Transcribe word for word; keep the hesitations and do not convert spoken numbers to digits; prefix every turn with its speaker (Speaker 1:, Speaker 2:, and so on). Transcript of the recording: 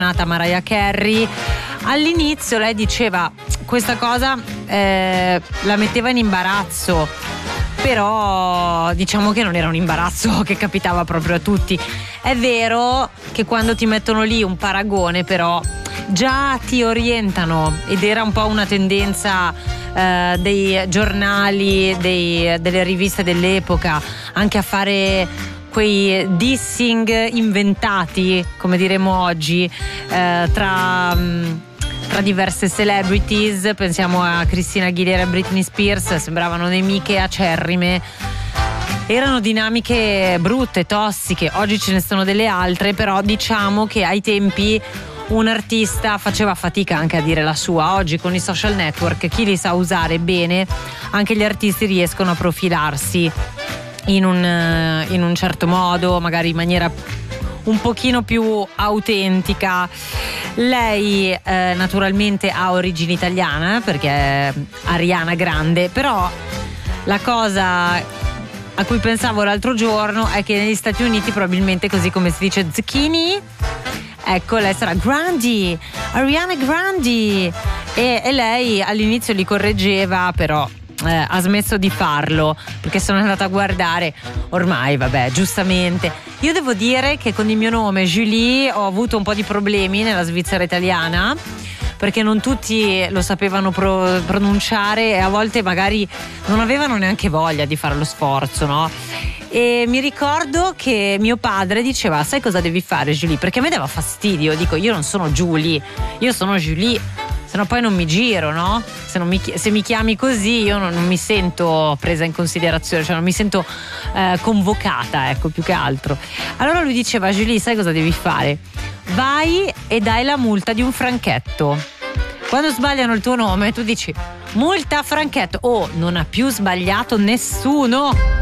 Speaker 1: Mariah Carey. All'inizio lei diceva questa cosa eh, la metteva in imbarazzo, però diciamo che non era un imbarazzo che capitava proprio a tutti. È vero che quando ti mettono lì un paragone, però già ti orientano, ed era un po' una tendenza eh, dei giornali, dei, delle riviste dell'epoca, anche a fare quei dissing inventati, come diremo oggi, eh, tra, tra diverse celebrities. Pensiamo a Christina Aguilera e Britney Spears, sembravano nemiche acerrime. Erano dinamiche brutte, tossiche. Oggi ce ne sono delle altre, però diciamo che ai tempi un artista faceva fatica anche a dire la sua. Oggi con i social network, chi li sa usare bene, anche gli artisti riescono a profilarsi in un, in un certo modo, magari in maniera un pochino più autentica. Lei eh, naturalmente ha origine italiana perché è Ariana Grande, però la cosa a cui pensavo l'altro giorno è che negli Stati Uniti probabilmente, così come si dice zucchini, ecco, lei sarà Grandi, Ariana Grande, e, e lei all'inizio li correggeva, però Eh, ha smesso di farlo, perché sono andata a guardare. Ormai vabbè, giustamente, io devo dire che con il mio nome Julie ho avuto un po' di problemi nella Svizzera italiana, perché non tutti lo sapevano pro- pronunciare, e a volte magari non avevano neanche voglia di fare lo sforzo, no? E mi ricordo che mio padre diceva: sai cosa devi fare, Julie? Perché a me dava fastidio. Dico, io non sono Julie, io sono Julie, se no poi non mi giro, no? Se, non mi, se mi chiami così io non, non mi sento presa in considerazione, cioè non mi sento eh, convocata, ecco, più che altro. Allora lui diceva: Julie, sai cosa devi fare? Vai e dai la multa di un franchetto. Quando sbagliano il tuo nome tu dici multa franchetto. Oh, non ha più sbagliato nessuno.